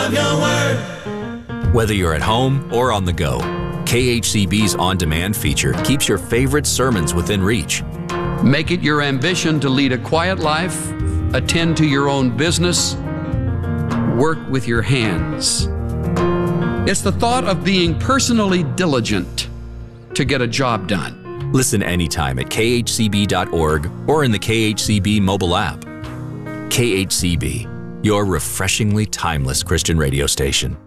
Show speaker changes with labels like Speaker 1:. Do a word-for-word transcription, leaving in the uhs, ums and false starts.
Speaker 1: of your word.
Speaker 2: Whether you're at home or on the go, K H C B's on-demand feature keeps your favorite sermons within reach.
Speaker 3: Make it your ambition to lead a quiet life, attend to your own business, work with your hands. It's the thought of being personally diligent to get a job done.
Speaker 2: Listen anytime at K H C B dot org or in the K H C B mobile app. K H C B, your refreshingly timeless Christian radio station.